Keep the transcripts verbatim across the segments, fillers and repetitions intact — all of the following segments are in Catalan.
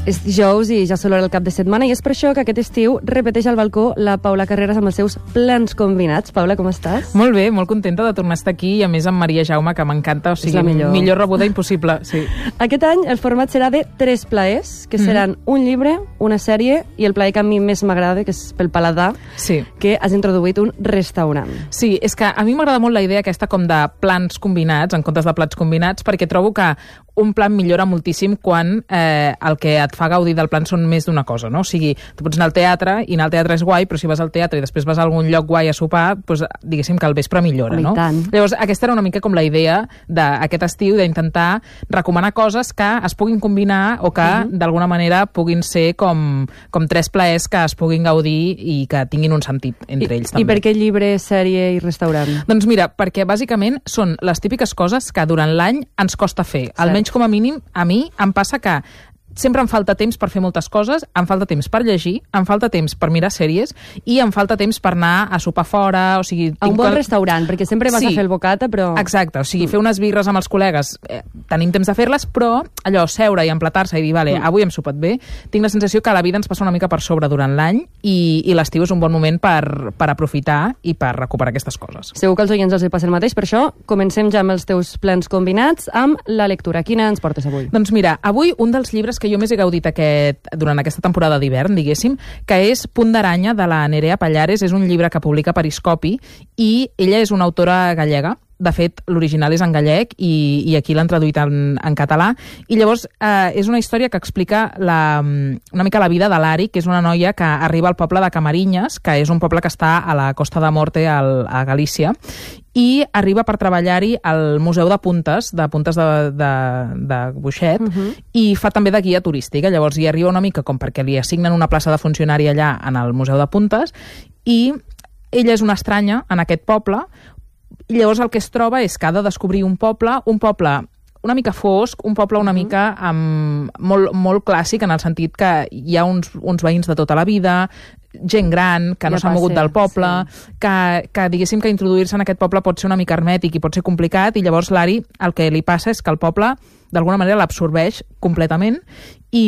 És dijous i ja s'olora el cap de setmana i és per això que aquest estiu repeteix al balcó la Paula Carreras amb els seus plans combinats. Paula, com estàs? Molt bé, molt contenta de tornar a estar aquí i a més amb Maria Jaume, que m'encanta, o sigui, millor. millor rebuda impossible. Sí. Aquest any el format serà de tres plaers, que seran mm. un llibre, una sèrie i el plaer que a mi més m'agrada, que és pel paladar, sí. que has introduït un restaurant. Sí, és que a mi m'agrada molt la idea aquesta com de plans combinats, en comptes de plats combinats, perquè trobo que un plan millora moltíssim quan eh, el que et fa gaudir del plan són més d'una cosa, no? O sigui, tu pots anar al teatre i anar al teatre és guai, però si vas al teatre i després vas a algun lloc guai a sopar, doncs, diguéssim que el vespre millora, oh, no? Llavors, aquesta era una mica com la idea d'aquest estiu, d'intentar recomanar coses que es puguin combinar o que, uh-huh. d'alguna manera, puguin ser com, com tres plaers que es puguin gaudir i que tinguin un sentit entre I, ells, també. I per què llibre, sèrie i restaurant? Doncs mira, perquè bàsicament són les típiques coses que durant l'any ens costa fer. Cert. Almenys com a mínim, a mi em passa que sempre em falta temps per fer moltes coses, em falta temps per llegir, em falta temps per mirar sèries i em falta temps per anar a sopar fora, o sigui... A un bon qual... restaurant, perquè sempre vas sí. a fer el bocata, però... Exacte, o sigui, fer unes birres amb els col·legues, eh, tenim temps de fer-les, però allò, seure i emplatar-se i dir, vale, mm. avui hem sopat bé, tinc la sensació que la vida ens passa una mica per sobre durant l'any i, i l'estiu és un bon moment per, per aprofitar i per recuperar aquestes coses. Segur que els oients els hi passa el mateix, per això comencem ja amb els teus plans combinats amb la lectura. Quina ens portes avui? Doncs mira, avui un dels llibres que jo més he gaudit aquest, durant aquesta temporada d'hivern, diguéssim, que és Punt d'aranya, de la Nerea Pallares. És un llibre que publica Periscopi i ella és una autora gallega. De fet, l'original és en gallec i, i aquí l'han traduït en, en català. I llavors eh, és una història que explica la, una mica la vida de l'Ari, que és una noia que arriba al poble de Camarinyes, que és un poble que està a la Costa de Morte, al, a Galícia, i arriba per treballar-hi al Museu de Puntes, de Puntes de, de, de Buixet, uh-huh. i fa també de guia turística. Llavors hi arriba una mica com perquè li assignen una plaça de funcionari allà en el Museu de Puntes, i ella és una estranya en aquest poble. I llavors el que es troba és que ha de descobrir un poble, un poble una mica fosc, un poble una uh-huh. mica amb, molt, molt clàssic, en el sentit que hi ha uns, uns veïns de tota la vida, gent gran, que no ja s'ha mogut del poble, sí. que, que diguéssim que introduir-se en aquest poble pot ser una mica hermètic i pot ser complicat, i llavors l'Ari el que li passa és que el poble d'alguna manera l'absorbeix completament i...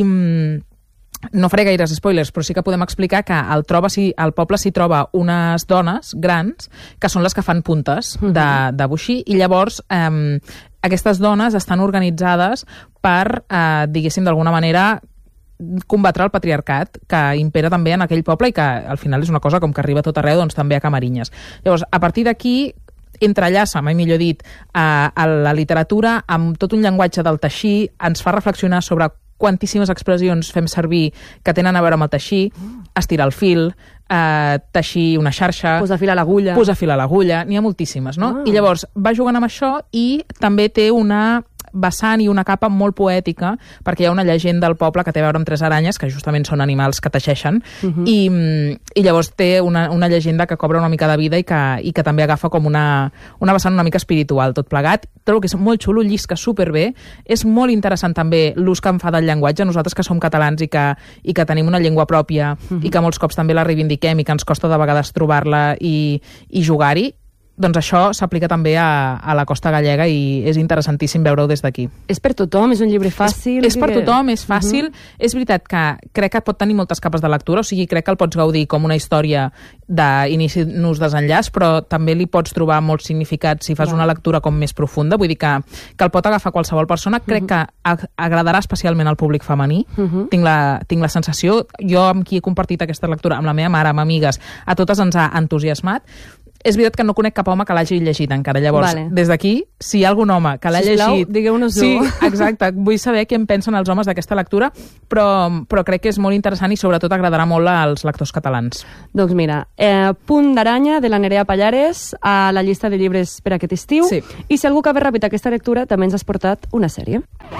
No faré gaires spoilers, però sí que podem explicar que al, troba, si, al poble s'hi troba unes dones grans que són les que fan puntes de, de boixí, i llavors eh, aquestes dones estan organitzades per, eh, diguéssim, d'alguna manera combatre el patriarcat que impera també en aquell poble i que al final és una cosa com que arriba a tot arreu, doncs també a Camarinyes. Llavors, a partir d'aquí entrellaça, mai millor dit, a, a la literatura amb tot un llenguatge del teixir, ens fa reflexionar sobre quantíssimes expressions fem servir que tenen a veure amb el teixir, estirar el fil, eh, teixir una xarxa... Posar fil a l'agulla. Posar fil a l'agulla, n'hi ha moltíssimes, no? Ah. I llavors va jugant amb això i també té una vessant i una capa molt poètica, perquè hi ha una llegenda del poble que té a veure amb tres aranyes, que justament són animals que teixeixen, uh-huh. i, i llavors té una, una llegenda que cobra una mica de vida i que, i que també agafa com una, una vessant una mica espiritual, tot plegat. Trobo que és molt xulo, llisca superbé, és molt interessant també l'ús que en fa del llenguatge, nosaltres que som catalans i que, i que tenim una llengua pròpia, uh-huh. i que molts cops també la reivindiquem i que ens costa de vegades trobar-la i, i jugar-hi, doncs això s'aplica també a, a la costa gallega i és interessantíssim veure-ho des d'aquí. És per tothom? És un llibre fàcil? És, és per tothom, és fàcil. Uh-huh. És veritat que crec que pot tenir moltes capes de lectura, o sigui, crec que el pots gaudir com una història d'inici nus desenllaç, però també li pots trobar molts significats si fas wow. una lectura com més profunda. Vull dir que, que el pot agafar qualsevol persona. Crec uh-huh. que ag- agradarà especialment al públic femení. Uh-huh. Tinc, la, tinc la sensació. Jo, amb qui he compartit aquesta lectura, amb la meva mare, amb amigues, a totes ens ha entusiasmat. És veritat que no conec cap home que l'hagi llegit encara. Llavors, vale. Des d'aquí, si hi ha algun home que l'ha Sisplau, llegit... digueu-nos-ho. Sí, exacte. Vull saber què en pensen els homes d'aquesta lectura, però, però crec que és molt interessant i sobretot agradarà molt als lectors catalans. Doncs mira, eh, Punt d'aranya, de la Nerea Pallares, a la llista de llibres per aquest estiu. Sí. I si algú que ve ràpid aquesta lectura, també ens has portat una sèrie.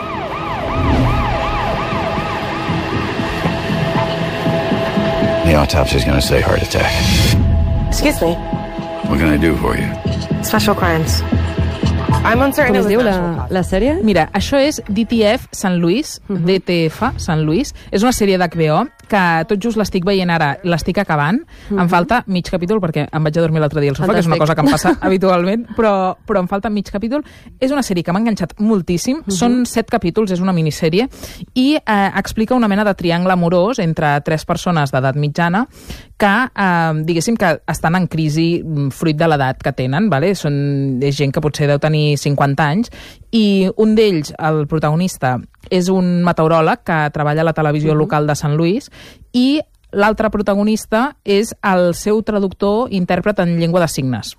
The autopsy is going to say heart attack. Excuse me. What can I do for you? Special crimes. I'm uncertain Com it es was diu natural la, causes. la sèrie? Mira, això és D T F Sant Luis, uh -huh. D T F Sant Luis. És una sèrie d'H B O que tot just l'estic veient ara, l'estic acabant. Uh -huh. Em falta mig capítol perquè em vaig a dormir l'altre dia al sofà, Fantàstic. Que és una cosa que em passa habitualment, però, però em falta mig capítol. És una sèrie que m'ha enganxat moltíssim. Uh -huh. Són set capítols, és una minissèrie, i eh, explica una mena de triangle amorós entre tres persones d'edat mitjana que, eh, diguéssim, que estan en crisi fruit de l'edat que tenen, vale? Són, és gent que potser deu tenir cinquanta anys, i un d'ells, el protagonista, és un meteoròleg que treballa a la televisió uh -huh. local de Sant Luis, i l'altre protagonista és el seu traductor intèrpret en llengua de signes.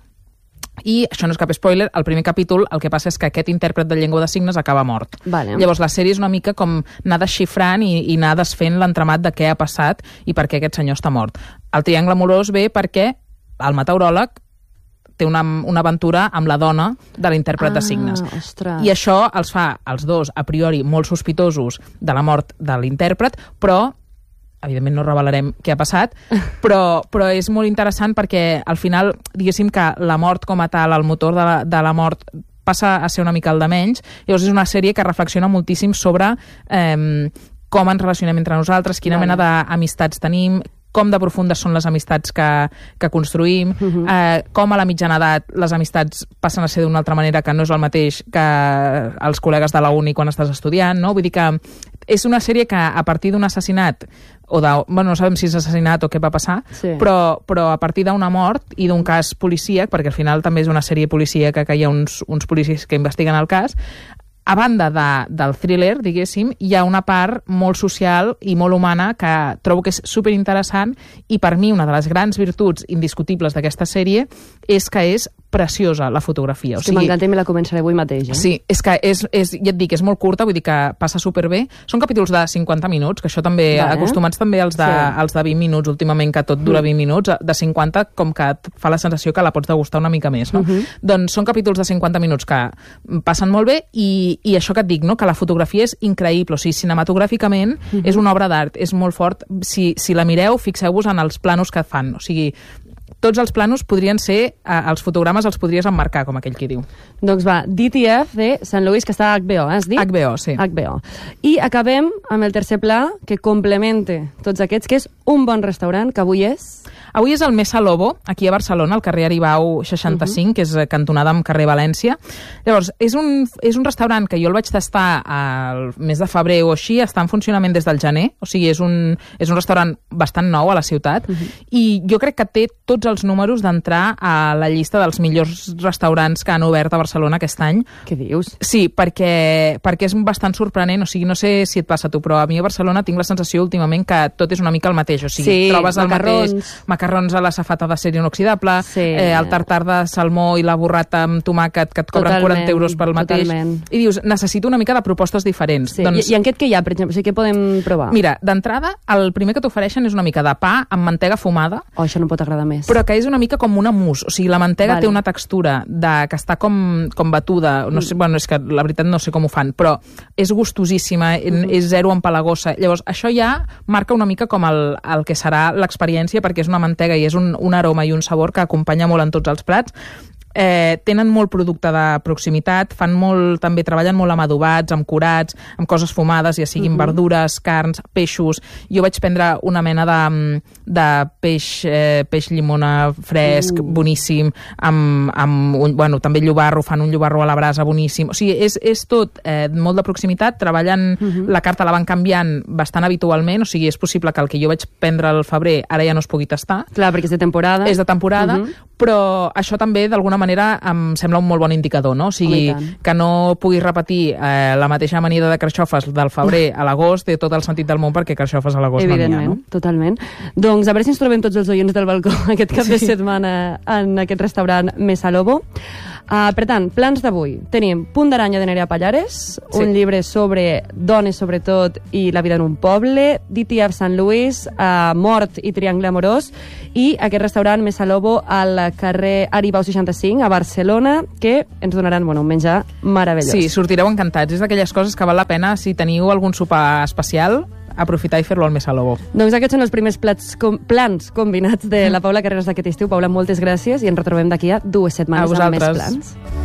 I això no és cap spoiler, al primer capítol el que passa és que aquest intèrpret de llengua de signes acaba mort. Vale. Llavors la sèrie és una mica com anar desxifrant i, i anar desfent l'entramat de què ha passat i per què aquest senyor està mort. El triangle amorós ve perquè el meteoròleg té una, una aventura amb la dona de l'intèrpret ah, de signes. Ostres. I això els fa, els dos, a priori, molt sospitosos de la mort de l'intèrpret, però evidentment no revelarem què ha passat, però, però és molt interessant perquè al final, diguéssim que la mort com a tal, el motor de la, de la mort passa a ser una mica el de menys. Llavors és una sèrie que reflexiona moltíssim sobre eh, com ens relacionem entre nosaltres, quina vale. mena d'amistats tenim, com de profundes són les amistats que, que construïm, uh -huh. eh, com a la mitjana edat les amistats passen a ser d'una altra manera que no és el mateix que els col·legues de la uni quan estàs estudiant, no? Vull dir que és una sèrie que a partir d'un assassinat o de, bueno, no sabem si és assassinat o què va passar, sí. però, però a partir d'una mort i d'un cas policíac, perquè al final també és una sèrie policíaca que hi ha uns, uns policies que investiguen el cas, a banda de, del thriller, diguéssim, hi ha una part molt social i molt humana que trobo que és superinteressant, i per mi una de les grans virtuts indiscutibles d'aquesta sèrie és que és preciosa la fotografia. O sigui, m'encanta i me la començaré avui mateix. Eh? Sí, és que és, és, ja et dic, és molt curta, vull dir que passa superbé. Són capítols de cinquanta minuts, que això també, vale. acostumats també als de, sí. als de vint minuts, últimament, que tot dura vint minuts, de cinquanta, com que et fa la sensació que la pots degustar una mica més, no? Uh -huh. Doncs són capítols de cinquanta minuts que passen molt bé, i, i això que et dic, no? Que la fotografia és increïble, o sigui, cinematogràficament uh -huh. és una obra d'art, és molt fort. Si, si la mireu, fixeu-vos en els planos que fan, o sigui, tots els planos podrien ser, eh, els fotogrames els podries emmarcar, com aquell qui diu. Doncs va, D T F de Sant Luis, que està a H B O, eh, has dit? H B O, sí. H B O. I acabem amb el tercer pla, que complemente tots aquests, que és un bon restaurant, que avui és... Avui és el Mesa Lobo, aquí a Barcelona, al carrer Aribau seixanta-cinc, uh -huh. que és cantonada amb carrer València. Llavors, és un, és un restaurant que jo el vaig tastar al mes de febrer o així, està en funcionament des del gener, o sigui, és un, és un restaurant bastant nou a la ciutat, uh -huh. i jo crec que té tots els números d'entrar a la llista dels millors restaurants que han obert a Barcelona aquest any. Què dius? Sí, perquè, perquè és bastant sorprenent, o sigui, no sé si et passa a tu, però a mi a Barcelona tinc la sensació últimament que tot és una mica el mateix, o sigui, sí, trobes el macarrons. mateix... macarrons a la safata d'acer inoxidable, sí. eh, el tartar de salmó i la borrata amb tomàquet que et cobren totalment, quaranta euros pel mateix. Totalment. I dius, necessito una mica de propostes diferents. Sí. Doncs, I, I en aquest què hi ha, per exemple? O sigui, què podem provar? Mira, d'entrada, el primer que t'ofereixen és una mica de pa amb mantega fumada. Oh, això no pot agradar més. Però que és una mica com una mousse. O sigui, la mantega vale. té una textura de, que està com, com batuda. No sé, mm. bueno, és que la veritat no sé com ho fan, però és gustosíssima, mm. és zero empalagosa. Llavors, això ja marca una mica com el, el que serà l'experiència, perquè és una mantega i és un, un aroma i un sabor que acompanya molt en tots els plats. Eh, tenen molt producte de proximitat, fan molt, també treballen molt amb adobats, amb curats, amb coses fumades, ja siguin uh -huh. verdures, carns, peixos. Jo vaig prendre una mena de, de peix, eh, peix llimona fresc, uh. boníssim, amb, amb un, bueno, també llobarro, fan un llobarro a la brasa boníssim. O sigui, és, és tot eh, molt de proximitat, treballen, uh -huh. la carta la van canviant bastant habitualment, o sigui, és possible que el que jo vaig prendre al febrer ara ja no es pugui tastar. Clar, perquè és de temporada. És de temporada, uh -huh. però això també d'alguna manera em sembla un molt bon indicador, no? O sigui, oh, que no puguis repetir eh, la mateixa amanida de carxofes del febrer a l'agost té tot el sentit del món, perquè carxofes a l'agost no n'hi ha, no? Totalment. Doncs a veure si ens trobem tots els oients del balcó aquest cap sí. de setmana en aquest restaurant Mesa Lobo. Uh, per tant, plans d'avui. Tenim Punt d'aranya de Nerea Pallares, sí. un llibre sobre dones, sobretot, i la vida en un poble, D T F Sant Luis, uh, Mort i Triangle Amorós, i aquest restaurant Mesa Lobo al carrer Aribau seixanta-cinc, a Barcelona, que ens donaran bueno, un menjar meravellós. Sí, sortireu encantats. És d'aquelles coses que val la pena, si teniu algun sopar especial, aprofitar i fer-lo al Mesa Lobo. Doncs aquests són els primers plats com, plans combinats de la Paula Carreras d'aquest estiu. Paula, moltes gràcies i ens retrobem d'aquí a dues setmanes amb més plans.